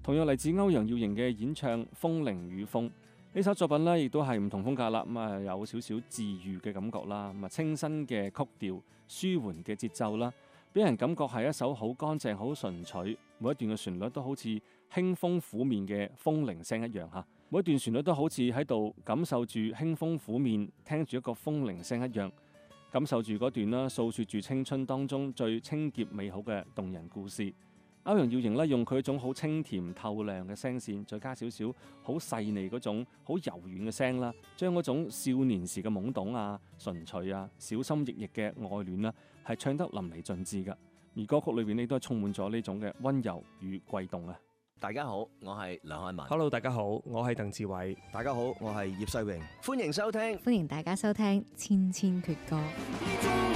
同樣嚟自歐陽耀瑩嘅演唱《風鈴與風》呢首作品呢，亦都係唔同風格啦。咁啊，有少少治癒嘅感覺啦，咁啊清新嘅曲調、舒緩嘅節奏啦，俾人感覺係一首好乾淨、好純粹，每一段嘅旋律都好似輕風拂面嘅風鈴聲一樣嚇。每一段旋律都好似喺度感受住輕風拂面，聽住一個風鈴聲一樣，感受住嗰段啦，訴說住青春當中最清潔美好嘅動人故事。歐陽耀瑩咧用佢一種好清甜透亮嘅聲線，再加少少好細膩嗰種好柔軟嘅聲啦，將嗰種少年時嘅懵懂啊、純粹啊、小心翼翼嘅愛戀啦，係唱得淋漓盡致噶。而歌曲裏邊咧都係充滿咗呢種嘅溫柔與悸動啊！ 大家好，我係梁漢文。 Hello， 大家好，我係鄧志偉。 大家好，我係葉世榮。 歡迎收聽， 歡迎大家收聽《千千闕歌》。